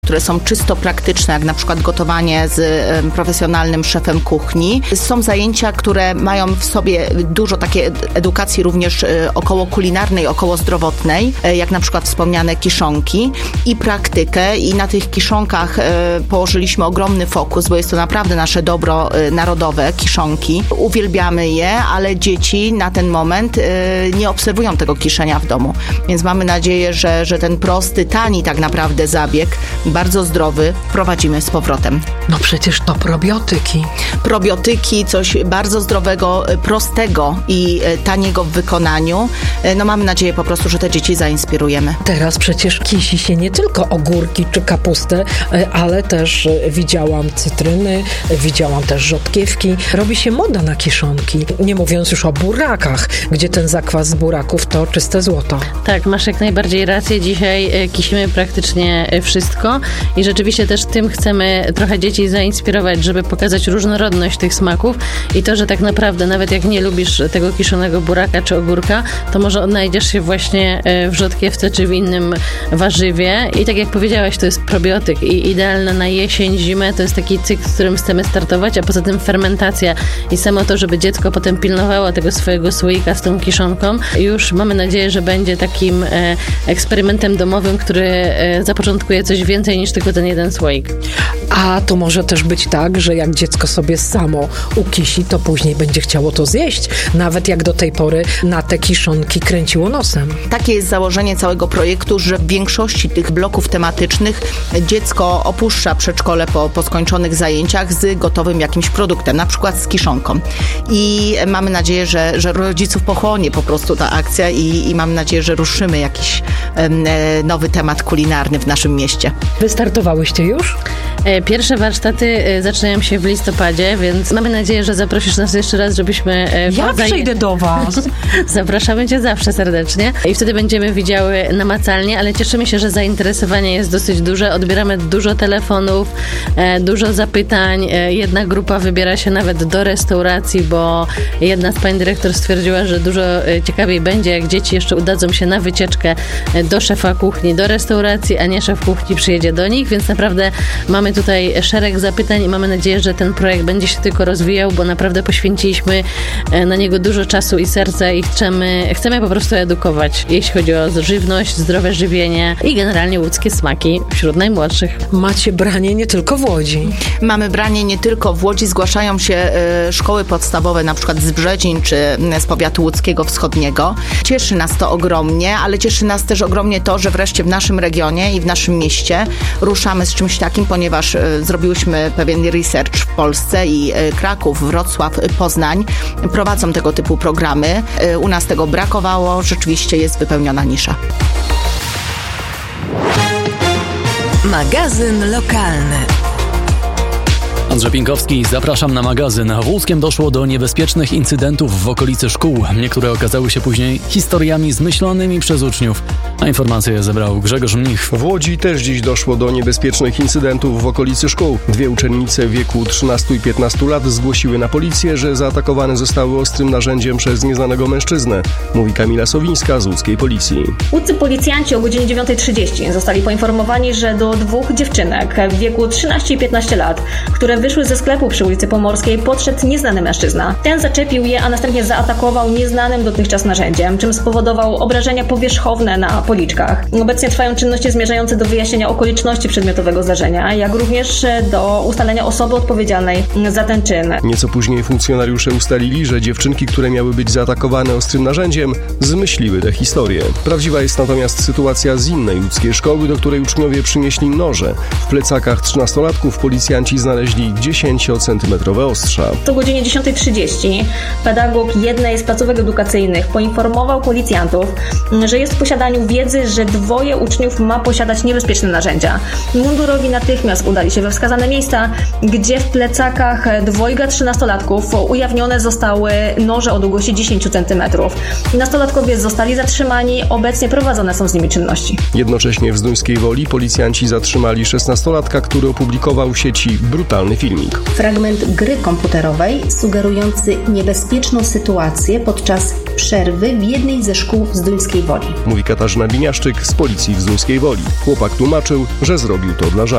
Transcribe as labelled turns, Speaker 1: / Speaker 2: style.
Speaker 1: które są czysto praktyczne, jak na przykład gotowanie z profesjonalnym szefem kuchni. Są zajęcia, które mają w sobie dużo takiej edukacji również około kulinarnej, około zdrowotnej, jak na przykład wspomniane kiszonki i praktykę. I na tych kiszonkach położyliśmy ogromny fokus, bo jest to naprawdę nasze dobro narodowe, kiszonki. Uwielbiamy je, ale dzieci na ten moment nie obserwują tego kiszenia w domu. Więc mamy nadzieję, że ten prosty, tani tak naprawdę zabieg, bardzo zdrowy, prowadzimy z powrotem.
Speaker 2: No przecież to probiotyki.
Speaker 1: Probiotyki, coś bardzo zdrowego, prostego i taniego w wykonaniu. No mamy nadzieję po prostu, że te dzieci zainspirujemy.
Speaker 2: Teraz przecież kisi się nie tylko ogórki czy kapustę, ale też widziałam cytryny, widziałam też rzodkiewki. Robi się moda na kiszonki. Nie mówiąc już o burakach, gdzie ten zakwas z buraków to czyste złoto.
Speaker 3: Tak, masz jak najbardziej rację. Dzisiaj kisimy praktycznie wszystko i rzeczywiście też tym chcemy trochę dzieci zainspirować, żeby pokazać różnorodność tych smaków i to, że tak naprawdę nawet jak nie lubisz tego kiszonego buraka czy ogórka, to może odnajdziesz się właśnie w rzodkiewce czy w innym warzywie i tak jak powiedziałaś, to jest probiotyk i idealne na jesień, zimę, to jest taki cykl, w którym chcemy startować, a poza tym fermentacja i samo to, żeby dziecko potem pilnowało tego swojego słoika z tą kiszonką, już mamy nadzieję, że będzie takim eksperymentem domowym, który zapoczątkuje coś więcej niż tylko ten jeden słoik.
Speaker 2: A to może też być tak, że jak dziecko sobie samo ukisi, to później będzie chciało to zjeść, nawet jak do tej pory na te kiszonki kręciło nosem.
Speaker 1: Takie jest założenie całego projektu, że w większości tych bloków tematycznych dziecko opuszcza przedszkole po skończonych zajęciach z gotowym jakimś produktem, na przykład z kiszonką. I mamy nadzieję, że rodziców pochłonie po prostu ta akcja i mamy nadzieję, że ruszymy jakiś nowy temat kulinarny w naszym mieście.
Speaker 2: Wystartowałyście już?
Speaker 3: Pierwsze warsztaty zaczynają się w listopadzie, więc mamy nadzieję, że zaprosisz nas jeszcze raz, żebyśmy...
Speaker 2: Ja przyjdę do was.
Speaker 3: Zapraszamy cię zawsze serdecznie i wtedy będziemy widziały namacalnie, ale cieszymy się, że zainteresowanie jest dosyć duże. Odbieramy dużo telefonów, dużo zapytań. Jedna grupa wybiera się nawet do restauracji, bo jedna z pań dyrektor stwierdziła, że dużo ciekawiej będzie, jak dzieci jeszcze udadzą się na wycieczkę do szefa kuchni, do restauracji, a nie szef kuchni przyjedzie do nich, więc naprawdę mamy tutaj szereg zapytań i mamy nadzieję, że ten projekt będzie się tylko rozwijał, bo naprawdę poświęciliśmy na niego dużo czasu i serca i chcemy po prostu edukować, jeśli chodzi o żywność, zdrowe żywienie i generalnie łódzkie smaki wśród najmłodszych.
Speaker 2: Macie branie nie tylko w Łodzi.
Speaker 1: Mamy branie nie tylko w Łodzi, zgłaszają się szkoły podstawowe, na przykład z Brzezin czy z powiatu łódzkiego wschodniego. Cieszy nas to ogromnie, ale cieszy nas też ogromnie to, że wreszcie w naszym regionie i w naszym mieście ruszamy z czymś takim, ponieważ zrobiłyśmy pewien research w Polsce i Kraków, Wrocław, Poznań prowadzą tego typu programy. U nas tego brakowało, rzeczywiście jest wypełniona nisza.
Speaker 4: Magazyn lokalny.
Speaker 5: Andrzej Pienkowski, zapraszam na magazyn. W Łódzkiem doszło do niebezpiecznych incydentów w okolicy szkół. Niektóre okazały się później historiami zmyślonymi przez uczniów. A informacje zebrał Grzegorz Mnich.
Speaker 6: W Łodzi też dziś doszło do niebezpiecznych incydentów w okolicy szkół. Dwie uczennice w wieku 13 i 15 lat zgłosiły na policję, że zaatakowane zostały ostrym narzędziem przez nieznanego mężczyznę. Mówi Kamila Sowińska z łódzkiej policji.
Speaker 7: Łódzcy policjanci o godzinie 9:30 zostali poinformowani, że do dwóch dziewczynek w wieku 13 i 15 lat, które wyszły ze sklepu przy ulicy Pomorskiej, podszedł nieznany mężczyzna. Ten zaczepił je, a następnie zaatakował nieznanym dotychczas narzędziem, czym spowodował obrażenia powierzchowne na policzkach. Obecnie trwają czynności zmierzające do wyjaśnienia okoliczności przedmiotowego zdarzenia, jak również do ustalenia osoby odpowiedzialnej za ten czyn.
Speaker 6: Nieco później funkcjonariusze ustalili, że dziewczynki, które miały być zaatakowane ostrym narzędziem, zmyśliły tę historię. Prawdziwa jest natomiast sytuacja z innej łódzkiej szkoły, do której uczniowie przynieśli noże. W plecakach 13-latków policjanci znaleźli 10-centymetrowe ostrza.
Speaker 7: O godzinie 10:30 pedagog jednej z placówek edukacyjnych poinformował policjantów, że jest w posiadaniu wiedzy, że dwoje uczniów ma posiadać niebezpieczne narzędzia. Mundurowi natychmiast udali się we wskazane miejsca, gdzie w plecakach dwojga 13-latków ujawnione zostały noże o długości 10 cm. Nastolatkowie zostali zatrzymani, obecnie prowadzone są z nimi czynności.
Speaker 6: Jednocześnie w Zduńskiej Woli policjanci zatrzymali 16-latka, który opublikował w sieci brutalny filmik.
Speaker 8: Fragment gry komputerowej sugerujący niebezpieczną sytuację podczas przerwy w jednej ze szkół w Zduńskiej Woli.
Speaker 6: Mówi Katarzyna Biniaszczyk z policji w Zduńskiej Woli. Chłopak tłumaczył, że zrobił to dla żartu.